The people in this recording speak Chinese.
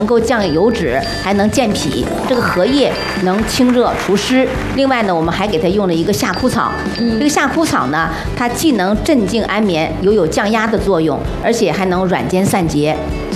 能够降油脂，还能健脾。这个荷叶能清热除湿。另外呢，我们还给它用了一个夏枯草。这个夏枯草呢，它既能镇静安眠，有降压的作用，而且还能软坚散结。